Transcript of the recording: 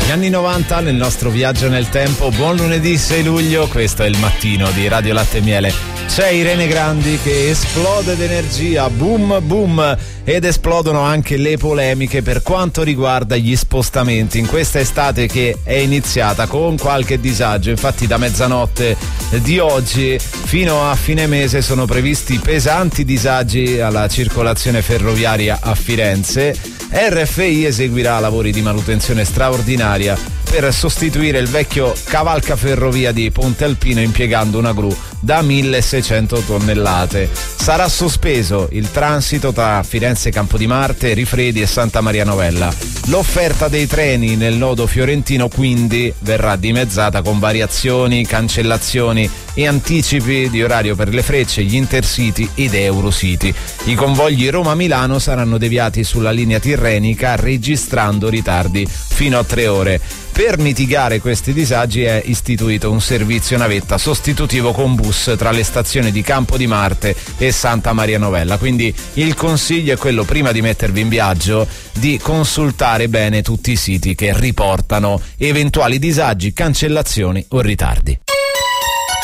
Gli anni 90 nel nostro viaggio nel tempo. Buon lunedì 6 luglio, questo è il mattino di Radio Latte e Miele. C'è Irene Grandi che esplode d'energia, boom boom, ed esplodono anche le polemiche per quanto riguarda gli spostamenti in questa estate che è iniziata con qualche disagio. Infatti da mezzanotte di oggi fino a fine mese sono previsti pesanti disagi alla circolazione ferroviaria a Firenze. RFI eseguirà lavori di manutenzione straordinaria per sostituire il vecchio cavalcaferrovia di Ponte Alpino impiegando una gru da 1600 tonnellate. Sarà sospeso il transito tra Firenze Campodimarte, Rifredi e Santa Maria Novella. L'offerta dei treni nel nodo fiorentino quindi verrà dimezzata con variazioni, cancellazioni e anticipi di orario per le Frecce, gli Intercity ed Eurocity. I convogli Roma-Milano saranno deviati sulla linea tirrenica registrando ritardi fino a 3 ore. Per mitigare questi disagi è istituito un servizio navetta sostitutivo con bus tra le stazioni di Campodimarte e Santa Maria Novella. Quindi il consiglio è quello, prima di mettervi in viaggio, di consultare bene tutti i siti che riportano eventuali disagi, cancellazioni o ritardi.